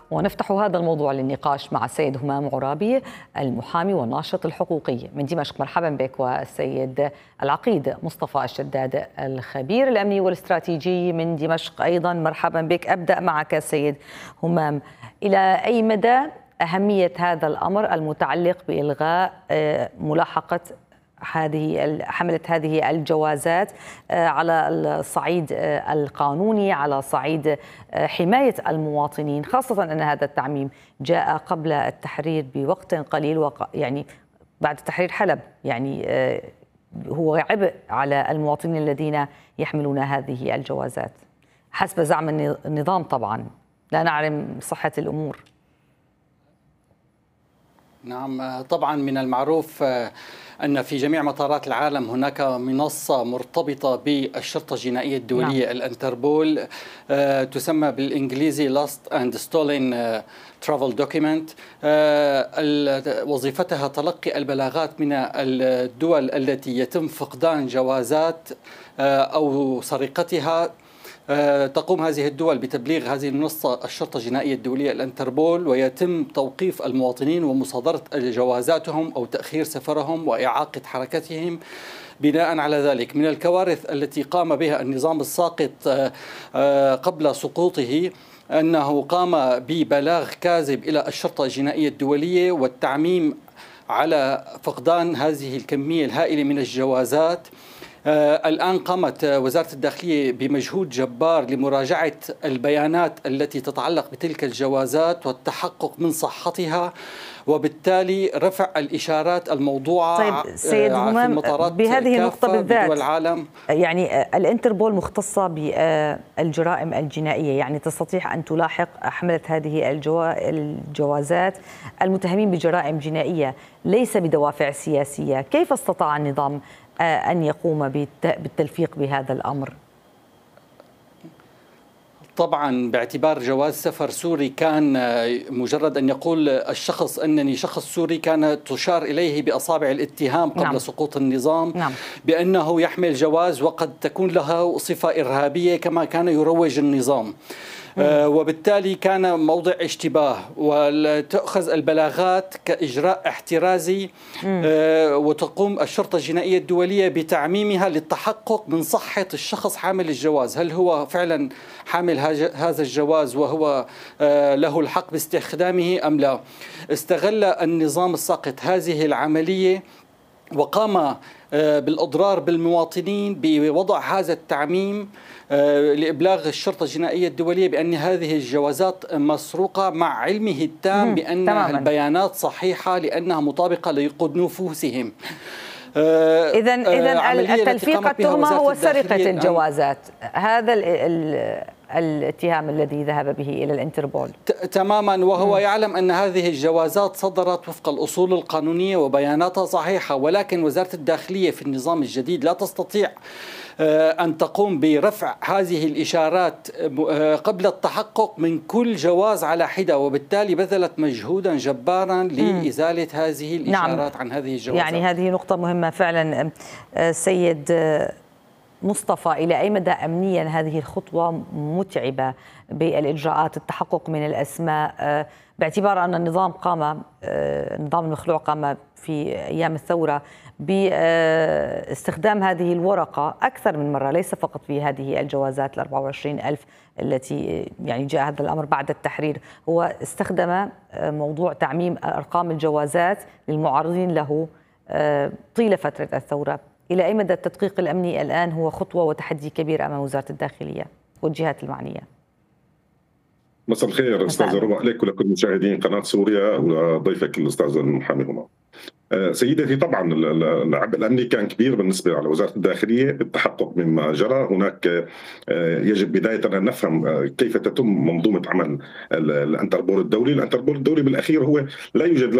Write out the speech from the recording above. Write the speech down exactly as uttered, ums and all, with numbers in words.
ونفتح هذا الموضوع للنقاش مع السيد همام عرابي المحامي والناشط الحقوقي من دمشق. مرحبا بك. والسيد العقيد مصطفى الشداد الخبير الأمني والاستراتيجي من دمشق أيضا. مرحبا بك. أبدأ معك السيد همام، إلى أي مدى أهمية هذا الأمر المتعلق بإلغاء ملاحقة هذه حملة هذه الجوازات على الصعيد القانوني، على صعيد حماية المواطنين، خاصة أن هذا التعميم جاء قبل التحرير بوقت قليل، وق... يعني بعد تحرير حلب، يعني هو عبء على المواطنين الذين يحملون هذه الجوازات حسب زعم النظام. طبعا لا نعلم صحة الأمور. نعم، طبعا من المعروف أن في جميع مطارات العالم هناك منصة مرتبطة بالشرطة الجنائية الدولية. نعم. الانتربول تسمى بالإنجليزي Lost and Stolen Travel Document. وظيفتها تلقي البلاغات من الدول التي يتم فقدان جوازات أو سرقتها. تقوم هذه الدول بتبليغ هذه المنصة الشرطة الجنائية الدولية الانتربول، ويتم توقيف المواطنين ومصادرة جوازاتهم أو تأخير سفرهم وإعاقة حركتهم. بناء على ذلك، من الكوارث التي قام بها النظام الساقط قبل سقوطه أنه قام ببلاغ كاذب إلى الشرطة الجنائية الدولية والتعميم على فقدان هذه الكمية الهائلة من الجوازات. آه الآن قامت وزارة الداخلية بمجهود جبار لمراجعة البيانات التي تتعلق بتلك الجوازات والتحقق من صحتها، وبالتالي رفع الإشارات الموضوعة. طيب سيد همام، بهذه النقطة بالذات العالم، يعني الانتربول مختصة بالجرائم الجنائية، يعني تستطيع أن تلاحق حملة هذه الجوازات المتهمين بجرائم جنائية ليس بدوافع سياسية. كيف استطاع النظام أن يقوم بالتلفيق بهذا الأمر؟ طبعا باعتبار جواز سفر سوري كان مجرد أن يقول الشخص أنني شخص سوري كان تشار إليه بأصابع الاتهام قبل نعم. سقوط النظام نعم. بأنه يحمل جواز وقد تكون له صفة إرهابية كما كان يروج النظام. آه وبالتالي كان موضع اشتباه، وتأخذ البلاغات كإجراء احترازي. آه وتقوم الشرطة الجنائية الدولية بتعميمها للتحقق من صحة الشخص حامل الجواز، هل هو فعلا حامل هذا الجواز وهو آه له الحق باستخدامه أم لا. استغل النظام الساقط هذه العملية وقام بالإضرار بالمواطنين بوضع هذا التعميم لإبلاغ الشرطة الجنائية الدولية بأن هذه الجوازات مسروقة، مع علمه التام بأن تماماً. البيانات صحيحة لأنها مطابقة لقد نفوسهم. إذا إذا التلفيق التهمة هو سرقة الجوازات، هذا الاتهام الذي ذهب به إلى الانتربول. تماما، وهو م. يعلم أن هذه الجوازات صدرت وفق الأصول القانونية وبياناتها صحيحة، ولكن وزارة الداخلية في النظام الجديد لا تستطيع أن تقوم برفع هذه الإشارات قبل التحقق من كل جواز على حدة، وبالتالي بذلت مجهودا جبارا لإزالة هذه الإشارات نعم. عن هذه الجوازات. يعني هذه نقطة مهمة فعلا. سيد مصطفى، إلى أي مدى أمنيا هذه الخطوة متعبة بالإجراءات، التحقق من الأسماء، باعتبار أن النظام قام النظام المخلوع قام في أيام الثورة باستخدام هذه الورقة أكثر من مرة، ليس فقط في هذه الجوازات الأربعة وعشرين ألف التي يعني جاء هذا الأمر بعد التحرير. هو استخدم موضوع تعميم أرقام الجوازات للمعارضين له طيلة فترة الثورة. إلى أي مدى التدقيق الأمني الآن هو خطوة وتحدي كبير أمام وزارة الداخلية والجهات المعنية؟ مساء الخير استاذ ربا عليك ولكل مشاهدين قناه سوريا وضيفك الاستاذ المحامي همام. سيدتي، طبعا العبء الامني كان كبير بالنسبه على وزاره الداخليه بالتحقق مما جرى. هناك يجب بدايه ان نفهم كيف تتم منظومه عمل الانتربول الدولي. الانتربول الدولي بالاخير هو لا يوجد